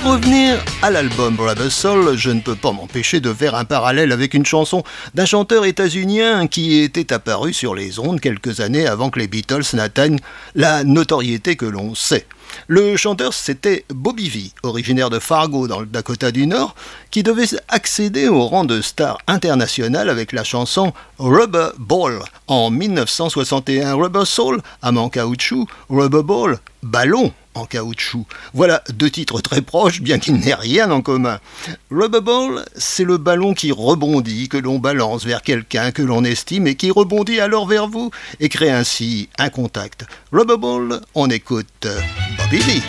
revenir à l'album Rubber Soul, je ne peux pas m'empêcher de faire un parallèle avec une chanson d'un chanteur états-unien qui était apparu sur les ondes quelques années avant que les Beatles n'atteignent la notoriété que l'on sait. Le chanteur, c'était Bobby Vee, originaire de Fargo dans le Dakota du Nord, qui devait accéder au rang de star internationale avec la chanson Rubber Ball en 1961. Rubber Soul, âme en caoutchouc, Rubber Ball, ballon en caoutchouc. Voilà deux titres très proches, bien qu'ils n'aient rien en commun. Rubber Ball, c'est le ballon qui rebondit, que l'on balance vers quelqu'un que l'on estime et qui rebondit alors vers vous et crée ainsi un contact. Rubber Ball, on écoute Bobby Vee.